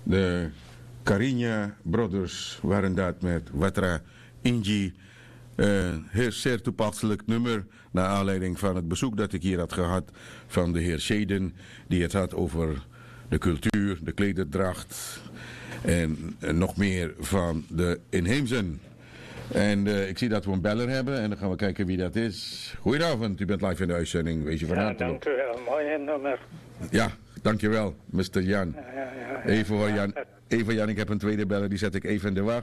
De Carinha Brothers waren dat met Watra Inji. Heel zeer toepasselijk nummer naar aanleiding van het bezoek dat ik hier had gehad van de heer Shaden, die het had over de cultuur, de klederdracht en nog meer van de inheemsen. En ik zie dat we een beller hebben en dan gaan we kijken wie dat is. Goedenavond, u bent live in de uitzending. Wees je van harte dank u wel. Mooi nummer. Ja, dankjewel, Mr. Jan. Ja. Even hoor, Jan. Even Jan, ik heb een tweede beller, die zet ik even in de wacht.